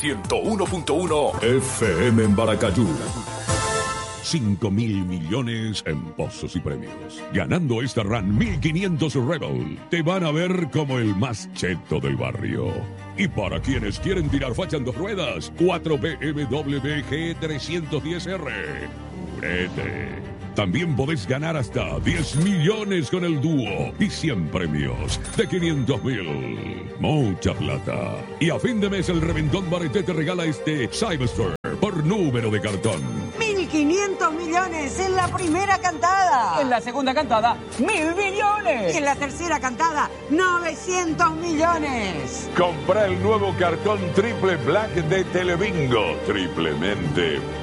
101.1 FM en Baracayú. 5.000 millones en pozos y premios. Ganando esta RAN 1500 Rebel, te van a ver como el más cheto del barrio. Y para quienes quieren tirar facha en dos ruedas, 4 BMW G310R. Purete. También podés ganar hasta 10 millones con el dúo y 100 premios de 500.000. Mucha plata. Y a fin de mes el Reventón Barete te regala este Cyberstore por número de cartón. 1.500 millones en la primera cantada. En la segunda cantada, 1.000 millones. Y en la tercera cantada, 900 millones. Compra el nuevo cartón Triple Black de Telebingo. Triplemente